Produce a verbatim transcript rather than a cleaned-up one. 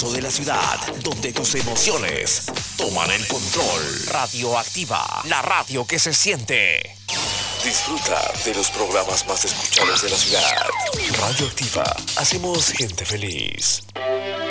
de la ciudad, donde tus emociones toman el control. Radioactiva, la radio que se siente. Disfruta de los programas más escuchados de la ciudad. Radioactiva, hacemos gente feliz.